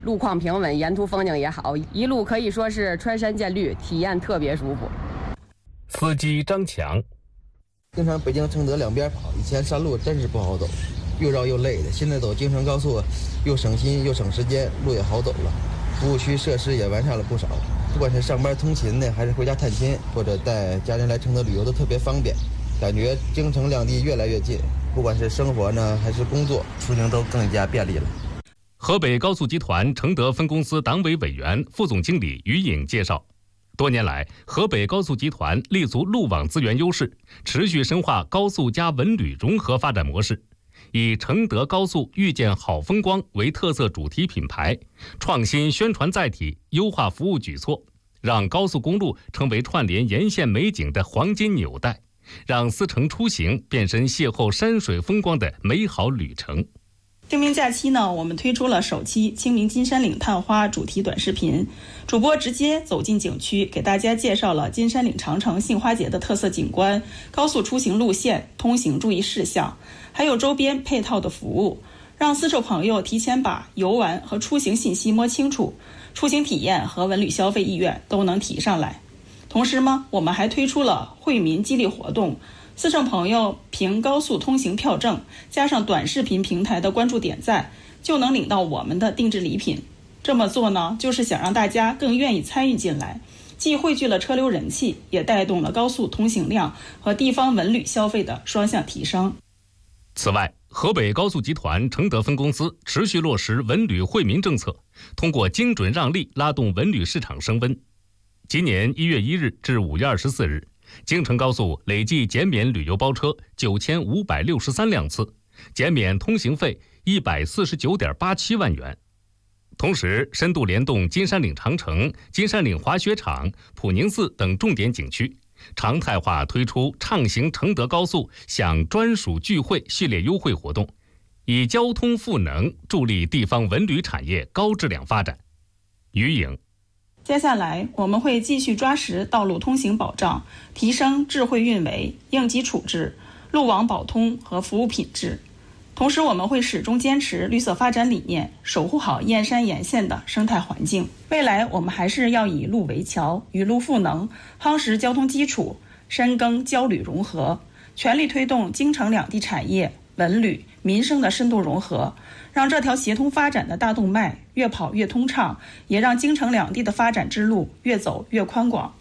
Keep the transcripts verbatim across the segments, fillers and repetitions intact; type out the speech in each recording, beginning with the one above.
路况平稳，沿途风景也好，一路可以说是穿山见绿，体验特别舒服。 司机张强， 经常北京承德两边跑，以前山路真是不好走，又绕又累的。现在走京承高速，又省心又省时间，路也好走了，服务区设施也完善了不少。不管是上班通勤的，还是回家探亲，或者带家人来承德旅游，都特别方便。感觉京承两地越来越近，不管是生活呢，还是工作，出行都更加便利了。 河北高速集团承德分公司党委委员、副总经理于颖介绍，多年来，河北高速集团立足路网资源优势，持续深化高速加文旅融合发展模式，以承德高速遇见好风光为特色主题品牌，创新宣传载体，优化服务举措，让高速公路成为串联沿线美景的黄金纽带，让司乘出行变身邂逅山水风光的美好旅程。 清明假期呢，我们推出了首期清明金山岭探花主题短视频，主播直接走进景区，给大家介绍了金山岭长城杏花节的特色景观、高速出行路线、通行注意事项，还有周边配套的服务，让丝绸朋友提前把游玩和出行信息摸清楚，出行体验和文旅消费意愿都能提上来。同时呢，我们还推出了惠民激励活动，司乘朋友凭高速通行票证加上短视频平台的关注点赞，就能领到我们的定制礼品。这么做呢，就是想让大家更愿意参与进来，既汇聚了车流人气，也带动了高速通行量和地方文旅消费的双向提升。 此外，河北高速集团承德分公司持续落实文旅惠民政策，通过精准让利拉动文旅市场升温。今年一月一日至五月二十四日，京承高速累计减免旅游包车九千五百六十三辆次，减免通行费一百四十九点八七万元。同时，深度联动金山岭长城、金山岭滑雪场、普宁寺等重点景区，常态化推出畅行承德高速享专属聚会系列优惠活动，以交通赋能，助力地方文旅产业高质量发展。于颖， 接下来我们会继续抓实道路通行保障，提升智慧运维、应急处置、路网保通和服务品质。同时，我们会始终坚持绿色发展理念，守护好燕山沿线的生态环境。未来我们还是要以路为桥，与路赋能，夯实交通基础，深耕交旅融合，全力推动京承两地产业、文旅、民生的深度融合，让这条协同发展的大动脉越跑越通畅，也让京承两地的发展之路越走越宽广。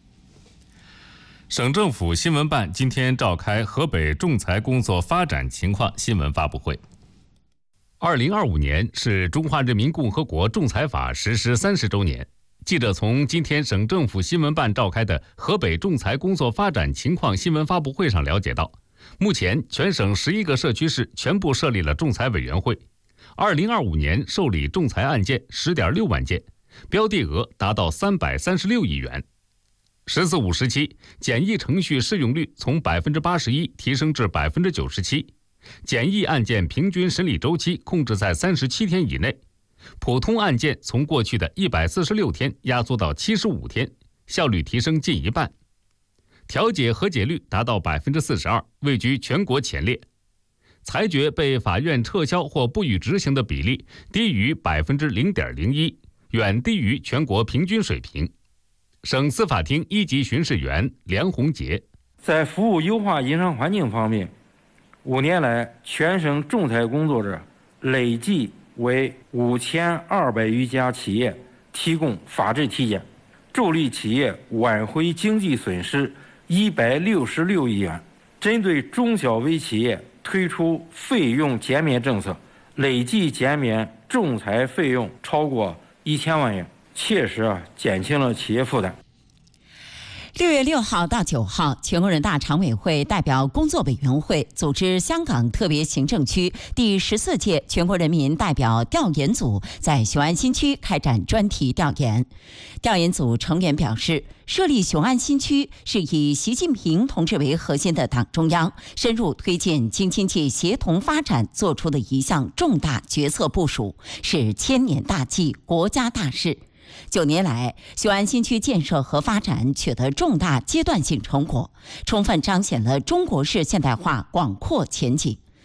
省政府新闻办今天召开河北仲裁工作发展情况新闻发布会。二零二五年是中华人民共和国仲裁法实施三十周年。记者从今天省政府新闻办召开的河北仲裁工作发展情况新闻发布会上了解到，目前全省十一个社区市全部设立了仲裁委员会。二零二五年受理仲裁案件十点六万件，标的额达到三百三十六亿元。十四五时期，简易程序适用率从百分之八十一提升至百分之九十七，简易案件平均审理周期控制在三十七天以内，普通案件从过去的一百四十六天压缩到七十五天，效率提升近一半。调解和解率达到百分之四十二，位居全国前列。裁决被法院撤销或不予执行的比例低于百分之零点零一，远低于全国平均水平。省司法厅一级巡视员梁宏杰， 在服务优化营商环境方面，五年来全省仲裁工作者累计为五千二百余家企业提供法治体检，助力企业挽回经济损失一百六十六亿元。针对中小微企业推出费用减免政策，累计减免仲裁费用超过一千万元，切实啊减轻了企业负担。 六月六号到九号，全国人大常委会代表工作委员会组织香港特别行政区第十四届全国人民代表调研组在雄安新区开展专题调研。调研组成员表示，设立雄安新区是以习近平同志为核心的党中央深入推进京津冀协同发展做出的一项重大决策部署，是千年大计、国家大事。九年来，雄安新区建设和发展取得重大阶段性成果，充分彰显了中国式现代化广阔前景。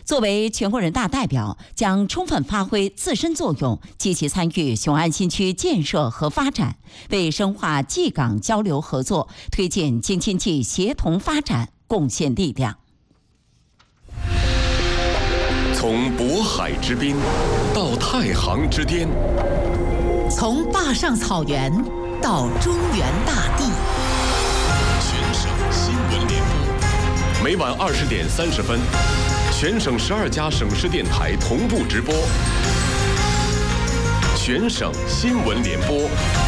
作为全国人大代表，将充分发挥自身作用，积极参与雄安新区建设和发展，为深化济港交流合作、推进京津冀协同发展贡献力量。 从渤海之滨到太行之巅， 从坝上草原到中原大地， 全省新闻联播，每晚二十点三十分，全省十二家省市电台同步直播。全省新闻联播。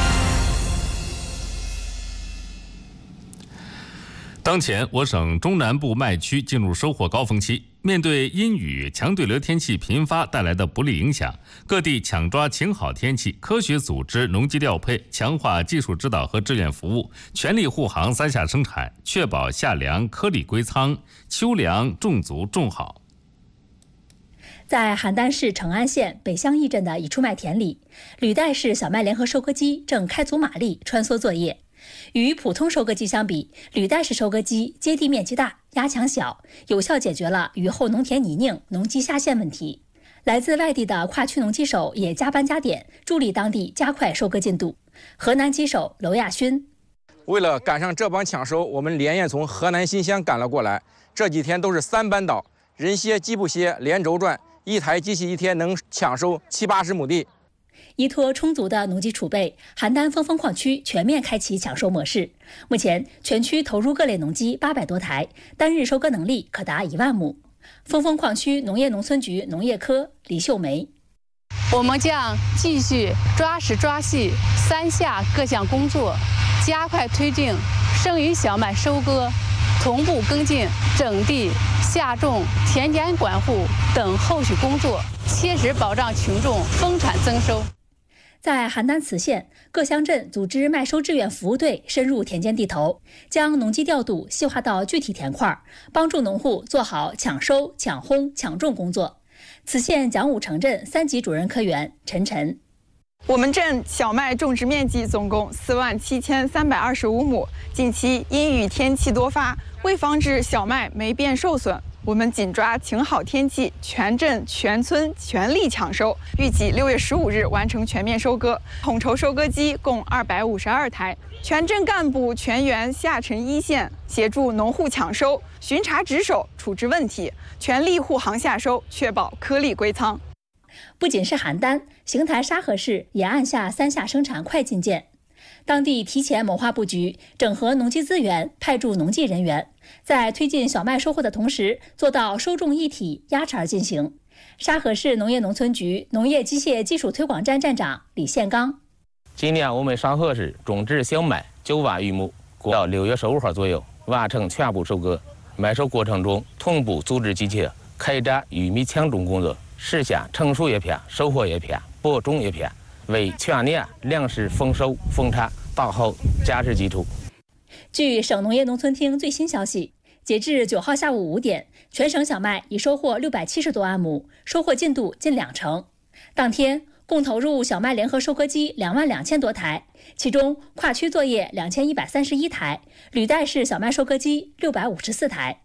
当前，我省中南部麦区进入收获高峰期。面对阴雨、强对流天气频发带来的不利影响，各地抢抓晴好天气，科学组织农机调配，强化技术指导和志愿服务，全力护航三夏生产，确保夏粮颗粒归仓，秋粮种足种好。 在邯郸市成安县北乡驿镇的一处麦田里，履带式小麦联合收割机正开足马力穿梭作业。与普通收割机相比，履带式收割机接地面积大，压强小，有效解决了雨后农田泥泞、农机下线问题。来自外地的跨区农机手也加班加点，助力当地加快收割进度。河南机手娄亚勋： 为了赶上这帮抢收，我们连夜从河南新乡赶了过来。这几天都是三班倒，人歇机不歇，连轴转，一台机器一天能抢收七八十亩地。 依托充足的农机储备，邯郸峰峰矿区全面开启抢收模式。目前，全区投入各类农机八百多台，单日收割能力可达一万亩。峰峰矿区农业农村局农业科李秀梅： 我们将继续抓实抓细三下各项工作，加快推进剩余小麦收割，同步跟进整地、下种、田间管护等后续工作，切实保障群众丰产增收。 在邯郸磁县，各乡镇组织麦收志愿服务队深入田间地头，将农机调度细化到具体田块，帮助农户做好抢收、抢烘、抢种工作。磁县蒋武城镇三级主任科员陈晨： 我们镇小麦种植面积总共四万七千三百二十五亩，近期阴雨天气多发，为防止小麦霉变受损，我们紧抓晴好天气，全镇全村全力抢收，预计六月十五日完成全面收割。统筹收割机共二百五十二台，全镇干部全员下沉一线，协助农户抢收，巡查值守，处置问题，全力护航下收，确保颗粒归仓。 不仅是邯郸，邢台沙河市也按下三夏生产快进键。当地提前谋划布局，整合农机资源，派驻农技人员，在推进小麦收获的同时，做到收种一体、压茬进行。沙河市农业农村局农业机械技术推广站站长李宪刚： 今年我们沙河市种植小麦九万余亩，到六月十五号左右完成全部收割。麦收过程中，同步组织机器开展玉米抢种工作，实现成熟叶片、收获叶片、播种叶片，为全年粮食丰收丰产打好坚实基础。 据省农业农村厅最新消息，截至九号下午五点，全省小麦已收获六百七十多万亩，收获进度近两成。当天共投入小麦联合收割机两万两千多台，其中跨区作业两千一百三十一台，履带式小麦收割机六百五十四台。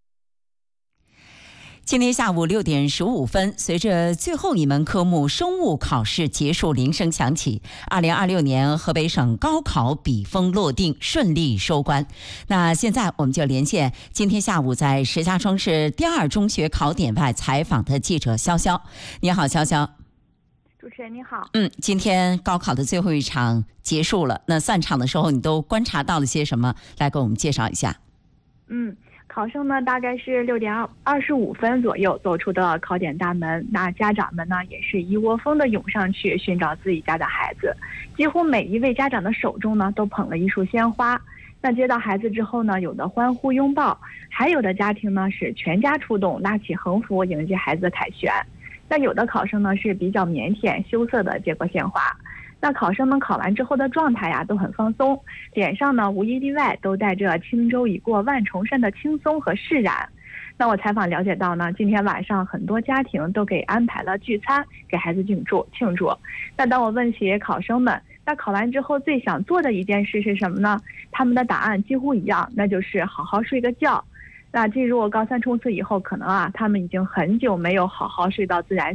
今天下午六点十五分，随着最后一门科目生物考试结束铃声响起，二零二六年河北省高考笔锋落定，顺利收官。那现在我们就连线今天下午在石家庄市第二中学考点外采访的记者潇潇。你好，潇潇。 主持人你好。 嗯，今天高考的最后一场结束了，那散场的时候你都观察到了些什么？来给我们介绍一下。 嗯。考生呢，大概是六点二十五分左右走出的考点大门。那家长们呢，也是一窝蜂的涌上去寻找自己家的孩子，几乎每一位家长的手中呢，都捧了一束鲜花。那接到孩子之后呢，有的欢呼拥抱，还有的家庭呢是全家出动，拉起横幅迎接孩子的凯旋。那有的考生呢是比较腼腆羞涩的接过鲜花。那考生们考完之后的状态呀都很放松，脸上呢无一例外都带着轻舟已过万重山的轻松和释然。那我采访了解到呢，今天晚上很多家庭都给安排了聚餐，给孩子庆祝庆祝。那当我问起考生们，那考完之后最想做的一件事是什么呢？他们的答案几乎一样，那就是好好睡个觉。 那进入高三冲刺以后，可能啊，他们已经很久没有好好睡到自然